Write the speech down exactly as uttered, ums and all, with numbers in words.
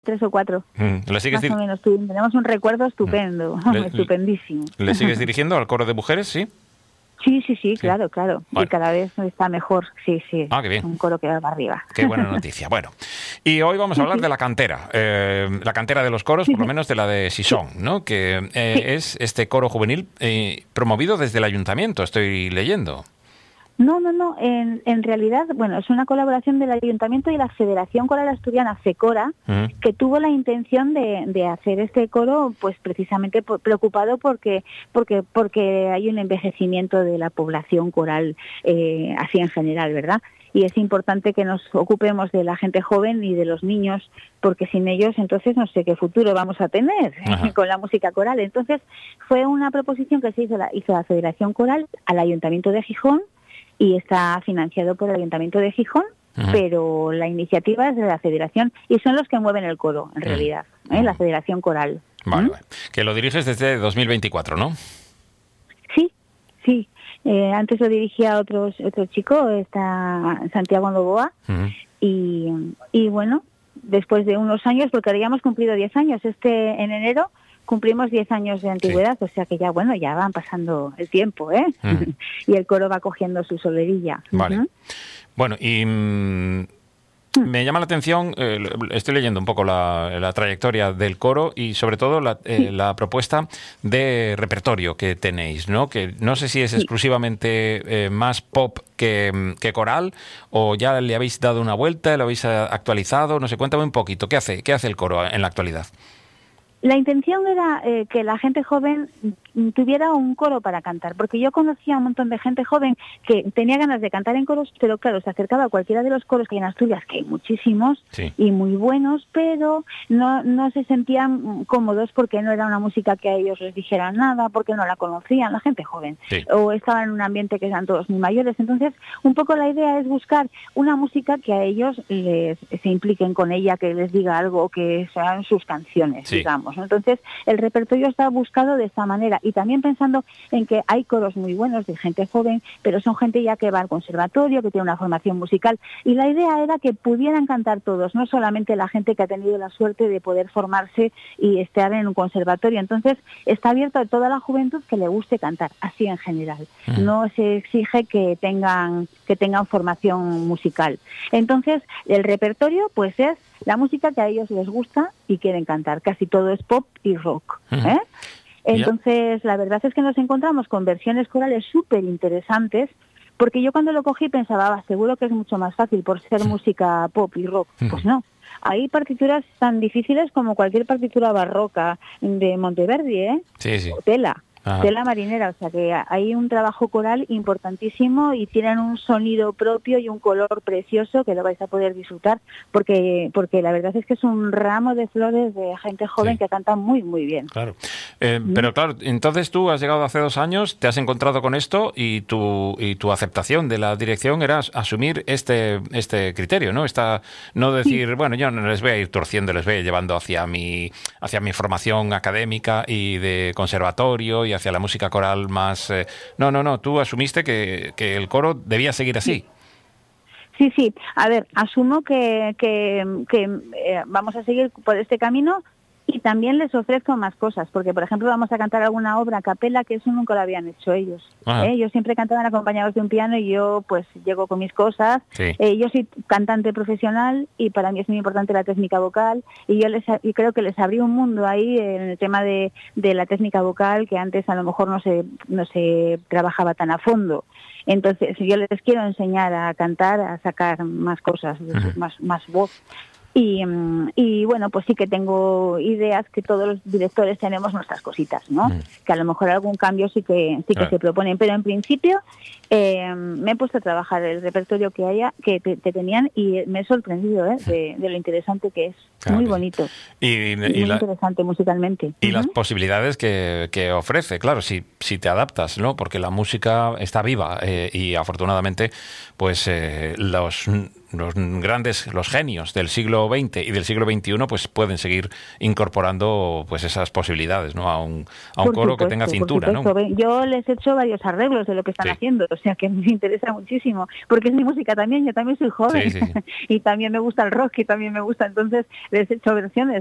tres o cuatro. Mm. ¿Le sigues más o menos. Tenemos un recuerdo estupendo, le, estupendísimo. ¿Le sigues dirigiendo al coro de mujeres, sí? Sí, sí, sí, claro, claro. Bueno. Y cada vez está mejor, sí, sí. Ah, qué bien. Un coro que va para arriba. Qué buena noticia. Bueno, y hoy vamos a hablar de la cantera, eh, la cantera de los coros, por lo menos de la de Sison, ¿no? Que eh, Sí. es este coro juvenil eh, promovido desde el ayuntamiento, estoy leyendo. No, no, no. En, en realidad, bueno, es una colaboración del Ayuntamiento y la Federación Coral Asturiana, FECORA, Uh-huh. que tuvo la intención de, de hacer este coro, pues precisamente por, preocupado porque, porque, porque hay un envejecimiento de la población coral, eh, así en general, ¿verdad? Y es importante que nos ocupemos de la gente joven y de los niños, porque sin ellos entonces no sé qué futuro vamos a tener Ajá. con la música coral. Entonces fue una proposición que se hizo la, hizo la Federación Coral al Ayuntamiento de Gijón, y está financiado por el Ayuntamiento de Gijón, Uh-huh. pero la iniciativa es de la Federación y son los que mueven el coro, en realidad, ¿eh? Uh-huh. La Federación Coral. Vale, ¿Mm? vale. Que lo diriges desde dos mil veinticuatro, ¿no? Sí, sí. Eh, antes lo dirigía otro, otro chico, está Santiago Novoa, Uh-huh. y, y bueno, después de unos años, porque habíamos cumplido diez años, este en enero cumplimos diez años de antigüedad, sí. O sea que ya, bueno, ya van pasando el tiempo, ¿eh? Uh-huh. Y el coro va cogiendo su solerilla. Vale. Uh-huh. Bueno, y mmm, me llama la atención, eh, estoy leyendo un poco la, la trayectoria del coro y sobre todo la, eh, sí. la propuesta de repertorio que tenéis, ¿no? Que no sé si es sí. exclusivamente eh, más pop que, que coral, o ya le habéis dado una vuelta, lo habéis actualizado, no sé, cuéntame un poquito, ¿qué hace, qué hace el coro en la actualidad? La intención era eh, que la gente joven tuviera un coro para cantar, porque yo conocía a un montón de gente joven que tenía ganas de cantar en coros, pero claro, se acercaba a cualquiera de los coros que hay en Asturias, que hay muchísimos, sí. y muy buenos, pero no, no se sentían cómodos porque no era una música que a ellos les dijera nada, porque no la conocían, la gente joven, sí. o estaban en un ambiente que eran todos muy mayores. Entonces, un poco la idea es buscar una música que a ellos les, se impliquen con ella, que les diga algo, que sean sus canciones, sí. digamos. Entonces, el repertorio está buscado de esta manera, y también pensando en que hay coros muy buenos de gente joven, pero son gente ya que va al conservatorio, que tiene una formación musical, y la idea era que pudieran cantar todos, no solamente la gente que ha tenido la suerte de poder formarse y estar en un conservatorio. Entonces, está abierto a toda la juventud que le guste cantar, así en general. Uh-huh. No se exige que tengan, que tengan formación musical. Entonces, el repertorio, pues es la música que a ellos les gusta y quieren cantar. Casi todo es pop y rock, Uh-huh. ¿eh? Entonces, yeah. la verdad es que nos encontramos con versiones corales súper interesantes, porque yo cuando lo cogí pensaba, ah, seguro que es mucho más fácil por ser música pop y rock. Uh-huh. Pues no. Hay partituras tan difíciles como cualquier partitura barroca de Monteverdi, ¿eh? Sí, sí. O Tela. Ajá. Tela marinera, o sea que hay un trabajo coral importantísimo y tienen un sonido propio y un color precioso que lo vais a poder disfrutar, porque porque la verdad es que es un ramo de flores de gente joven, sí, que canta muy muy bien. Claro, eh, ¿Mm? Pero claro, entonces tú has llegado hace dos años, te has encontrado con esto y tu y tu aceptación de la dirección era asumir este este criterio, ¿no? Esta, no decir, sí, bueno, yo no les voy a ir torciendo, les voy a ir llevando hacia mi hacia mi formación académica y de conservatorio y hacia la música coral más... Eh, no, no, no, tú asumiste que, que el coro debía seguir así. Sí, sí. A ver, asumo que, que, que eh, vamos a seguir por este camino y también les ofrezco más cosas, porque, por ejemplo, vamos a cantar alguna obra a capela que eso nunca lo habían hecho ellos. ¿eh? Ellos siempre cantaban acompañados de un piano y yo, pues, llego con mis cosas. Sí. Eh, yo soy cantante profesional y para mí es muy importante la técnica vocal y yo les y creo que les abrí un mundo ahí en el tema de, de la técnica vocal que antes a lo mejor no se, no se trabajaba tan a fondo. Entonces, yo les quiero enseñar a cantar, a sacar más cosas, uh-huh, más, más voz. Y, y bueno, pues sí que tengo ideas, que todos los directores tenemos nuestras cositas, ¿no? Mm. Que a lo mejor algún cambio sí que sí que claro. se proponen, pero en principio eh, me he puesto a trabajar el repertorio que haya, que, te, que tenían, y me he sorprendido ¿eh? de, de lo interesante que es. Claro, muy bonito. Y, y, y muy la, interesante musicalmente. Y uh-huh. las uh-huh. posibilidades que, que ofrece, claro, si, si te adaptas, ¿no? Porque la música está viva eh, y afortunadamente, pues eh, los los grandes, los genios del siglo veinte y del siglo veintiuno, pues pueden seguir incorporando pues esas posibilidades, ¿no? A un, a un Por coro supuesto, que tenga cintura, ¿no? Yo les he hecho varios arreglos de lo que están sí. haciendo, o sea que me interesa muchísimo, porque es mi música también, yo también soy joven, sí, sí, sí. y también me gusta el rock y también me gusta, entonces les he hecho versiones